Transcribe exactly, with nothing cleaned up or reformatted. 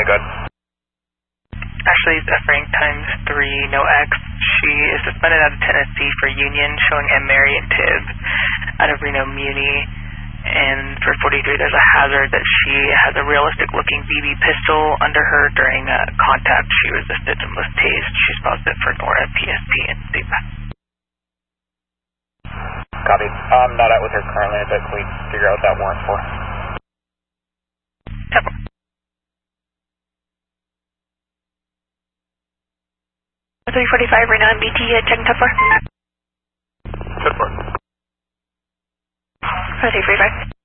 good. Ashley's F-rank times three, no X. She is suspended out of Tennessee for Union, showing M. Mary and Tiv out of Reno Muni. And for forty-three, there's a hazard that she has a realistic-looking B B pistol under her during uh, contact. She resisted and was tased. She's positive for NORA, P S P, and C P A P. Copy. I'm not out with her currently, but can we figure out what that warrant for? Temple. three forty-five, Reno M B T, uh, checking ten four. ten four. three forty-five.